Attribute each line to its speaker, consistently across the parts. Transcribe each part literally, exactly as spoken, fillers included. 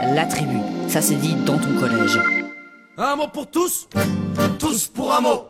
Speaker 1: la tribu. Ça s'est dit dans ton collège.
Speaker 2: Un mot pour tous, tous pour un mot.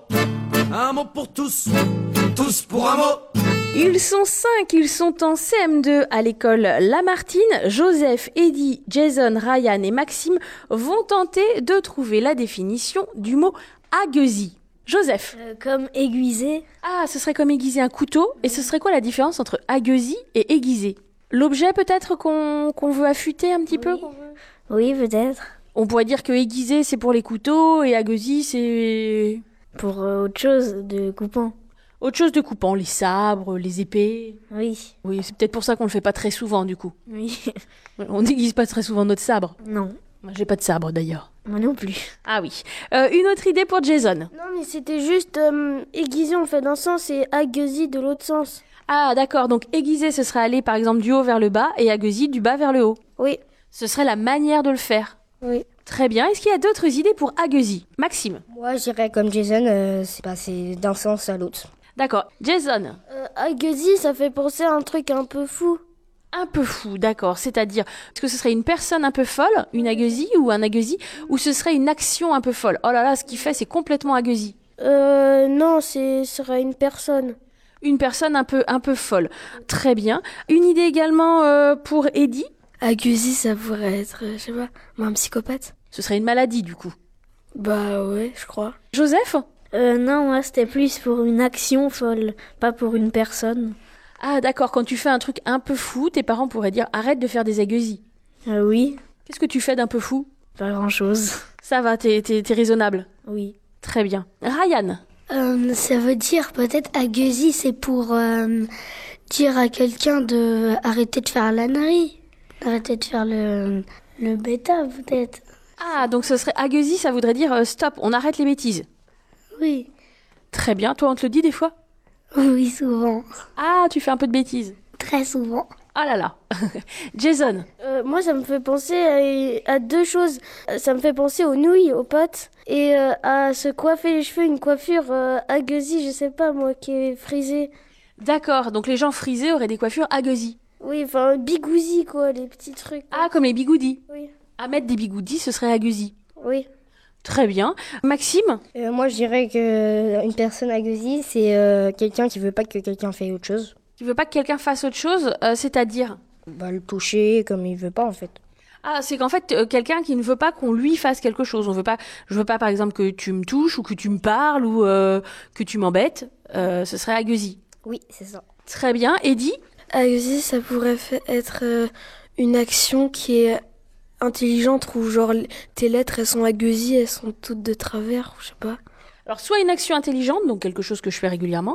Speaker 2: Un mot pour tous, tous pour un mot.
Speaker 3: Ils sont cinq, ils sont en C M deux à l'école Lamartine. Joseph, Eddie, Jason, Ryan et Maxime vont tenter de trouver la définition du mot agueusie. Joseph.
Speaker 4: Euh, comme aiguisé.
Speaker 3: Ah, ce serait comme aiguiser un couteau. Et ce serait quoi la différence entre agueusie et aiguiser? L'objet peut-être qu'on, qu'on veut affûter un petit
Speaker 4: oui.
Speaker 3: peu qu'on veut...
Speaker 4: Oui, peut-être.
Speaker 3: On pourrait dire que aiguiser c'est pour les couteaux et agueusie c'est...
Speaker 4: Pour euh, autre chose de coupant.
Speaker 3: Autre chose de coupant, les sabres, les épées.
Speaker 4: Oui.
Speaker 3: Oui, c'est peut-être pour ça qu'on le fait pas très souvent du coup.
Speaker 4: Oui.
Speaker 3: On n'aiguise pas très souvent notre sabre.
Speaker 4: Non.
Speaker 3: Moi, j'ai pas de sabre d'ailleurs.
Speaker 4: Moi non plus.
Speaker 3: Ah oui. Euh, une autre idée pour Jason.
Speaker 5: Non, mais c'était juste euh, aiguisé en fait d'un sens et agueusie de l'autre sens.
Speaker 3: Ah d'accord, donc aiguiser ce serait aller par exemple du haut vers le bas et agueusie du bas vers le haut.
Speaker 5: Oui.
Speaker 3: Ce serait la manière de le faire.
Speaker 5: Oui.
Speaker 3: Très bien. Est-ce qu'il y a d'autres idées pour agueusie? Maxime.
Speaker 6: Moi, je dirais comme Jason, euh, c'est passé d'un sens à l'autre.
Speaker 3: D'accord. Jason.
Speaker 5: Euh, agueusie, ça fait penser à un truc un peu fou.
Speaker 3: Un peu fou, d'accord. C'est-à-dire, est-ce que ce serait une personne un peu folle, une agueusie ou un agueusie, ou ce serait une action un peu folle? Oh là là, ce qu'il fait, c'est complètement agueusie.
Speaker 5: Euh, non, c'est serait une personne.
Speaker 3: Une personne un peu, un peu folle. Très bien. Une idée également euh, pour Eddie.
Speaker 7: Agueusie, ça pourrait être, je sais pas, un psychopathe.
Speaker 3: Ce serait une maladie, du coup.
Speaker 7: Bah ouais, je crois.
Speaker 3: Joseph?
Speaker 4: Euh, non, moi c'était plus pour une action folle, pas pour une personne.
Speaker 3: Ah d'accord, quand tu fais un truc un peu fou, tes parents pourraient dire arrête de faire des agueusies.
Speaker 4: Euh, oui.
Speaker 3: Qu'est-ce que tu fais d'un peu fou?
Speaker 4: Pas grand-chose.
Speaker 3: Ça va, t'es, t'es, t'es raisonnable.
Speaker 4: Oui.
Speaker 3: Très bien. Ryan?
Speaker 7: Euh, ça veut dire peut-être agueusie, c'est pour euh, dire à quelqu'un de arrêter de faire l'ânerie. Arrêter de faire le, le bêta peut-être.
Speaker 3: Ah, donc ce serait agueusie, ça voudrait dire euh, stop, on arrête les bêtises.
Speaker 7: Oui.
Speaker 3: Très bien, toi on te le dit des fois?
Speaker 7: Oui, souvent.
Speaker 3: Ah, tu fais un peu de bêtises.
Speaker 7: Très souvent.
Speaker 3: Ah là là. Jason?
Speaker 5: Euh, moi, ça me fait penser à, à deux choses. Euh, Ça me fait penser aux nouilles, aux pâtes, et euh, à se coiffer les cheveux, une coiffure euh, agueusie, je sais pas moi, qui est frisée.
Speaker 3: D'accord, donc les gens frisés auraient des coiffures agueusies.
Speaker 5: Oui, enfin, bigousi, quoi, les petits trucs.
Speaker 3: Ah, comme les bigoudis.
Speaker 5: Oui.
Speaker 3: À mettre des bigoudis, ce serait agueusie.
Speaker 5: Oui.
Speaker 3: Très bien. Maxime?
Speaker 6: Euh, moi, je dirais que une personne agueusie, c'est euh, quelqu'un qui veut pas que quelqu'un fasse autre chose.
Speaker 3: Tu veux pas que quelqu'un fasse autre chose, euh, c'est-à-dire?
Speaker 6: Bah, le toucher comme il veut pas, en fait.
Speaker 3: Ah, c'est qu'en fait, euh, quelqu'un qui ne veut pas qu'on lui fasse quelque chose. On veut pas, je veux pas, par exemple, que tu me touches ou que tu me parles ou euh, que tu m'embêtes. Euh, ce serait agueusie.
Speaker 6: Oui, c'est ça.
Speaker 3: Très bien. Eddie?
Speaker 7: Agueusie, ça pourrait fa- être euh, une action qui est intelligente ou genre tes lettres elles sont agueusies, elles sont toutes de travers, je sais pas.
Speaker 3: Alors, soit une action intelligente, donc quelque chose que je fais régulièrement.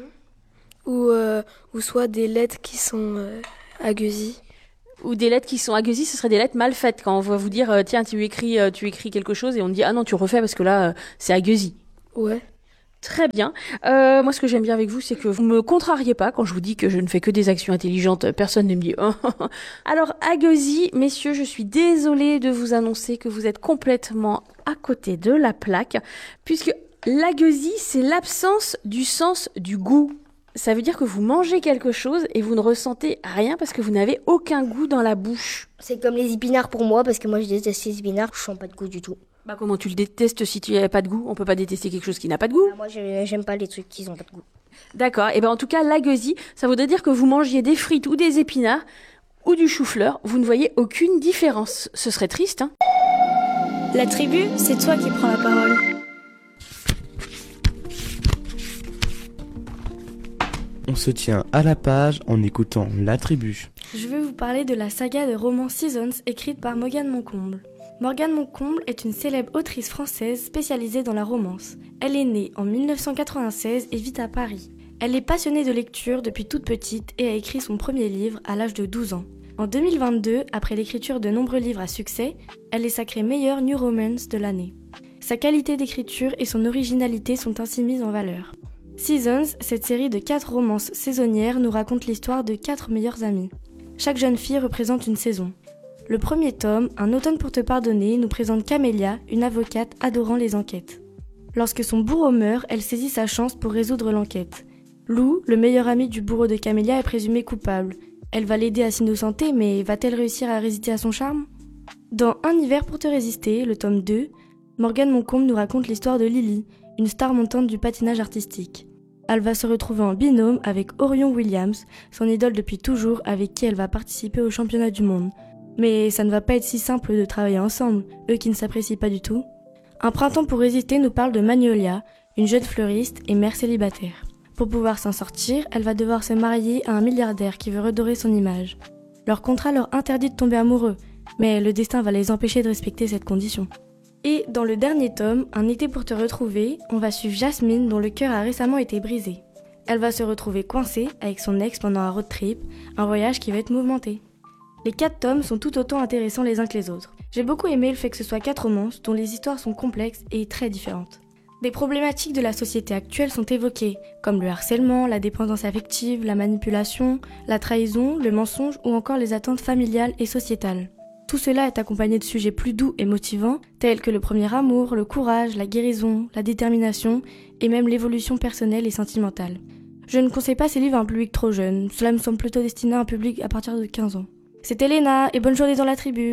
Speaker 7: Ou, euh, ou soit des lettres qui sont euh, agueusies.
Speaker 3: Ou des lettres qui sont agueusies, ce seraient des lettres mal faites. Quand on va vous dire, euh, tiens, tu écris, euh, tu écris quelque chose et on dit, ah non, tu refais parce que là, euh, c'est agueusie.
Speaker 7: Ouais.
Speaker 3: Très bien. Euh, moi, ce que j'aime bien avec vous, c'est que vous me contrariez pas quand je vous dis que je ne fais que des actions intelligentes. Personne ne me dit. Alors, agueusie, messieurs, je suis désolée de vous annoncer que vous êtes complètement à côté de la plaque, puisque l'agueusie, c'est l'absence du sens du goût. Ça veut dire que vous mangez quelque chose et vous ne ressentez rien parce que vous n'avez aucun goût dans la bouche.
Speaker 6: C'est comme les épinards pour moi, parce que moi, je déteste les épinards, je sens pas de goût du tout.
Speaker 3: Bah comment tu le détestes si tu n'as pas de goût? On peut pas détester quelque chose qui n'a pas de goût.
Speaker 6: Ah, moi, je- j'aime pas les trucs qui ont pas de goût.
Speaker 3: D'accord. Et ben en tout cas, l'agueusie, ça voudrait dire que vous mangiez des frites ou des épinards ou du chou-fleur. Vous ne voyez aucune différence. Ce serait triste, hein?
Speaker 8: La tribu, c'est toi qui prends la parole.
Speaker 9: On se tient à la page en écoutant La Tribu.
Speaker 8: Je vais vous parler de la saga de romans Seasons écrite par Morgane Moncomble. Morgane Moncomble est une célèbre autrice française spécialisée dans la romance. Elle est née en mille neuf cent quatre-vingt-seize et vit à Paris. Elle est passionnée de lecture depuis toute petite et a écrit son premier livre à l'âge de douze ans. En deux mille vingt-deux, après l'écriture de nombreux livres à succès, elle est sacrée meilleure New Romance de l'année. Sa qualité d'écriture et son originalité sont ainsi mises en valeur. Seasons, cette série de quatre romances saisonnières, nous raconte l'histoire de quatre meilleures amies. Chaque jeune fille représente une saison. Le premier tome, Un automne pour te pardonner, nous présente Camélia, une avocate adorant les enquêtes. Lorsque son bourreau meurt, elle saisit sa chance pour résoudre l'enquête. Lou, le meilleur ami du bourreau de Camélia, est présumé coupable. Elle va l'aider à s'innocenter, mais va-t-elle réussir à résister à son charme ? Dans Un hiver pour te résister, le tome deux, Morgane Moncomble nous raconte l'histoire de Lily, une star montante du patinage artistique. Elle va se retrouver en binôme avec Orion Williams, son idole depuis toujours, avec qui elle va participer au championnat du monde. Mais ça ne va pas être si simple de travailler ensemble, eux qui ne s'apprécient pas du tout. Un printemps pour résister nous parle de Magnolia, une jeune fleuriste et mère célibataire. Pour pouvoir s'en sortir, elle va devoir se marier à un milliardaire qui veut redorer son image. Leur contrat leur interdit de tomber amoureux, mais le destin va les empêcher de respecter cette condition. Et dans le dernier tome, Un été pour te retrouver, on va suivre Jasmine dont le cœur a récemment été brisé. Elle va se retrouver coincée avec son ex pendant un road trip, un voyage qui va être mouvementé. Les quatre tomes sont tout autant intéressants les uns que les autres. J'ai beaucoup aimé le fait que ce soit quatre romances dont les histoires sont complexes et très différentes. Des problématiques de la société actuelle sont évoquées, comme le harcèlement, la dépendance affective, la manipulation, la trahison, le mensonge ou encore les attentes familiales et sociétales. Tout cela est accompagné de sujets plus doux et motivants, tels que le premier amour, le courage, la guérison, la détermination et même l'évolution personnelle et sentimentale. Je ne conseille pas ces livres à un public trop jeune, cela me semble plutôt destiné à un public à partir de quinze ans. C'était Léna et bonne journée dans la tribu.